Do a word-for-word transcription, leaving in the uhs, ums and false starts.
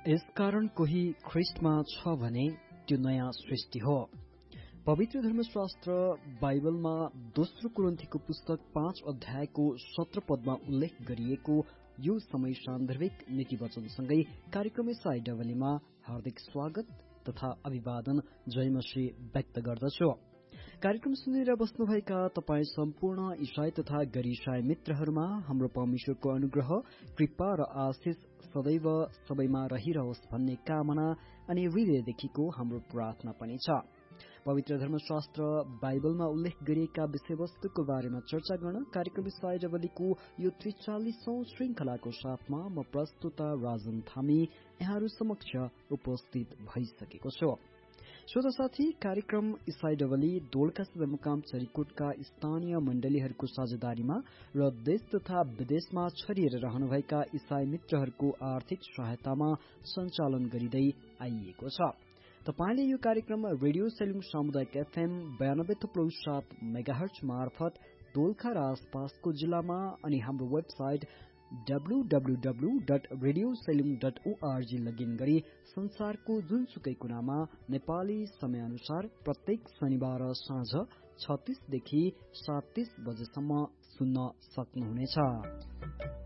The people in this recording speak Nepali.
यसकारण कोही ख्रिस्टमा छ भने त्यो नयाँ सृष्टि हो। पवित्र धर्मशास्त्र बाइबलमा दोस्रो कुरिन्थीको पुस्तक पाँच अध्यायको सत्र पदमा उल्लेख गरिएको यो समय सान्दर्भिक नीति वचनसँगै कार्यक्रम इसाई डबलीमा हार्दिक स्वागत तथा अभिवादन जयमसी व्यक्त गर्दछु। कार्यक्रम सुनेर बस्नुभएका तपाई सम्पूर्ण इसाई तथा गैर इसाई मित्रहरूमा हाम्रो परमेश्वरको अनुग्रह, कृपा र आशिष सदैव सबैमा रहिरहोस् भन्ने कामना अनि हृदयदेखिको हाम्रो प्रार्थना पनि छ। पवित्र धर्मशास्त्र बाइबलमा उल्लेख गरिएका विषयवस्तुको बारेमा चर्चा गर्न कार्यक्रम इसाई डबलीको यो त्रिचालिसौं श्रृंखलाको साथमा म प्रस्तुता राजन थामी यहाँहरू समक्ष उपस्थित भइसकेको छु। श्रोता साथी, कार्यक्रम इसाई डबली दोलखा सदरमुकाम चरीकोटका स्थानीय मण्डलीहरूको साझेदारीमा र देश तथा विदेशमा छरिएर रहनुभएका इसाई मित्रहरूको आर्थिक सहायतामा सञ्चालन गरिँदै आइएको छ। तपाईले यो कार्यक्रम रेडियो सेलुङ सामुदायिक एफएम बयानब्बे थुप्रो सात मेगाहर्ज मार्फत दोलखा र आसपासको जिल्लामा अनि हाम्रो website W W W dot radio Sailung dot ORG login गरी संसारको जुनसुकै कुनामा नेपाली समयअनुसार प्रत्येक शनिबार साँझ छत्तीसदेखि सात तीस बजेसम्म सुन्न सक्नुहुनेछ।